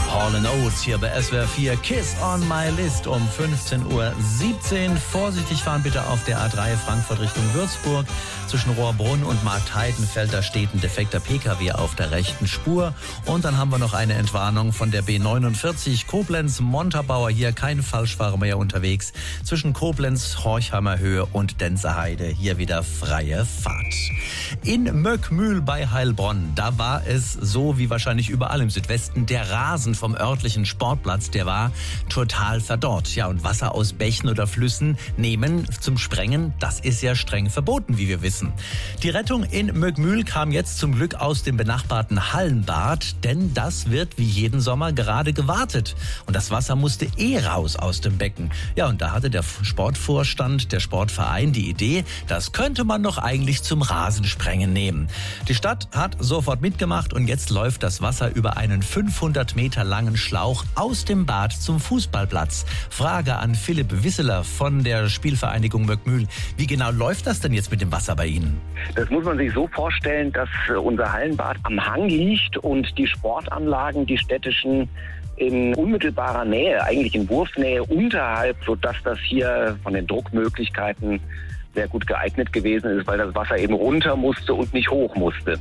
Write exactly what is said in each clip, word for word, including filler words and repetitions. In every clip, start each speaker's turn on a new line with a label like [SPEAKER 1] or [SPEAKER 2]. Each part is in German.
[SPEAKER 1] Hall and Oates hier bei S W R vier. Kiss on my list um fünfzehn Uhr siebzehn. Vorsichtig fahren bitte auf der A drei Frankfurt Richtung Würzburg. Zwischen Rohrbrunn und Marktheidenfelder steht ein defekter P K W auf der rechten Spur. Und dann haben wir noch eine Entwarnung von der B neunundvierzig Koblenz-Montabaur. Hier kein Falschfahrer mehr unterwegs. Zwischen Koblenz, Horchheimer Höhe und Denzerheide. Hier wieder freie Fahrt. In Möckmühl bei Heilbronn, da war es so wie wahrscheinlich überall im Südwesten. Der Rasen vom örtlichen Sportplatz, der war total verdorrt. Ja, und Wasser aus Bächen oder Flüssen nehmen zum Sprengen, das ist ja streng verboten, wie wir wissen. Die Rettung in Möckmühl kam jetzt zum Glück aus dem benachbarten Hallenbad, denn das wird wie jeden Sommer gerade gewartet. Und das Wasser musste eh raus aus dem Becken. Ja, und da hatte der Sportvorstand, der Sportverein die Idee, das könnte man doch eigentlich zum Rasensprengen nehmen. Die Stadt hat sofort mitgemacht und jetzt läuft das Wasser über einen fünfhundert Meter langen Schlauch aus dem Bad zum Fußballplatz. Frage an Philipp Wisseler von der Spielvereinigung Möckmühl. Wie genau läuft das denn jetzt mit dem Wasser bei Ihnen?
[SPEAKER 2] Das muss man sich so vorstellen, dass unser Hallenbad am Hang liegt und die Sportanlagen, die städtischen, in unmittelbarer Nähe, eigentlich in Wurfnähe unterhalb, sodass das hier von den Druckmöglichkeiten sehr gut geeignet gewesen ist, weil das Wasser eben runter musste und nicht hoch musste.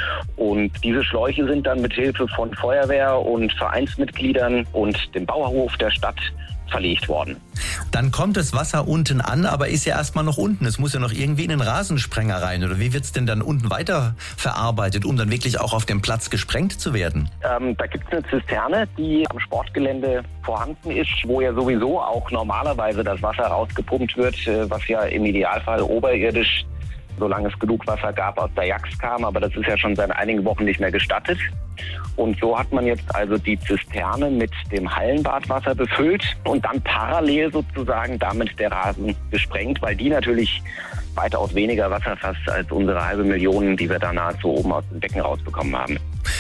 [SPEAKER 2] Und diese Schläuche sind dann mit Hilfe von Feuerwehr und Vereinsmitgliedern und dem Bauhof der Stadt verlegt worden.
[SPEAKER 1] Dann kommt das Wasser unten an, aber ist ja erstmal noch unten. Es muss ja noch irgendwie in den Rasensprenger rein. Oder wie wird es denn dann unten weiter verarbeitet, um dann wirklich auch auf dem Platz gesprengt zu werden?
[SPEAKER 2] Ähm, da gibt es eine Zisterne, die am Sportgelände vorhanden ist, wo ja sowieso auch normalerweise das Wasser rausgepumpt wird, was ja im Idealfall oberirdisch, solange es genug Wasser gab, aus der Jax kam. Aber das ist ja schon seit einigen Wochen nicht mehr gestattet. Und so hat man jetzt also die Zisterne mit dem Hallenbadwasser befüllt und dann parallel sozusagen damit der Rasen gesprengt, weil die natürlich weitaus weniger Wasser fasst als unsere halbe Million, die wir da nahezu oben aus dem Becken rausbekommen haben.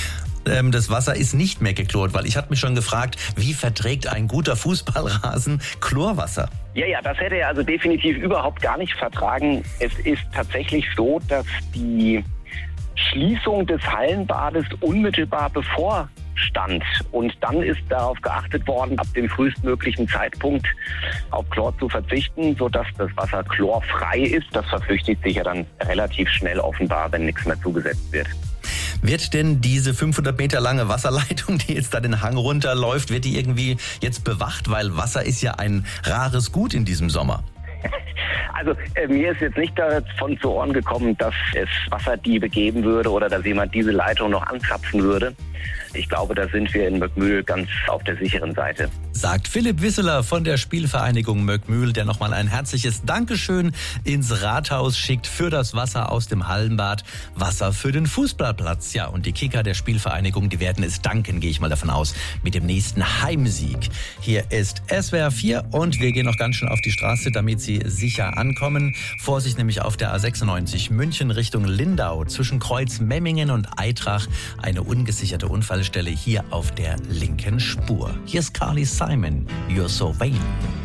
[SPEAKER 1] Das Wasser ist nicht mehr geklort, weil ich hatte mich schon gefragt, wie verträgt ein guter Fußballrasen Chlorwasser?
[SPEAKER 2] Ja, ja, das hätte er also definitiv überhaupt gar nicht vertragen. Es ist tatsächlich so, dass die Schließung des Hallenbades unmittelbar bevorstand. Und dann ist darauf geachtet worden, ab dem frühestmöglichen Zeitpunkt auf Chlor zu verzichten, sodass das Wasser chlorfrei ist. Das verflüchtigt sich ja dann relativ schnell offenbar, wenn nichts mehr zugesetzt wird.
[SPEAKER 1] Wird denn diese fünfhundert Meter lange Wasserleitung, die jetzt da den Hang runterläuft, wird die irgendwie jetzt bewacht? Weil Wasser ist ja ein rares Gut in diesem Sommer.
[SPEAKER 2] Also äh, mir ist jetzt nicht davon zu Ohren gekommen, dass es Wasserdiebe geben würde oder dass jemand diese Leitung noch anzapfen würde. Ich glaube, da sind wir in Möckmühl ganz auf der sicheren Seite.
[SPEAKER 1] Sagt Philipp Wisseler von der Spielvereinigung Möckmühl, der nochmal ein herzliches Dankeschön ins Rathaus schickt für das Wasser aus dem Hallenbad. Wasser für den Fußballplatz. Ja, und die Kicker der Spielvereinigung, die werden es danken, gehe ich mal davon aus, mit dem nächsten Heimsieg. Hier ist S W R vier und wir gehen noch ganz schön auf die Straße, damit Sie sicher ankommen. Vorsicht nämlich auf der A sechsundneunzig München Richtung Lindau zwischen Kreuz Memmingen und Eitrach. Eine ungesicherte Unfallstelle hier auf der linken Spur. Hier ist Carly Simon, You're So Vain.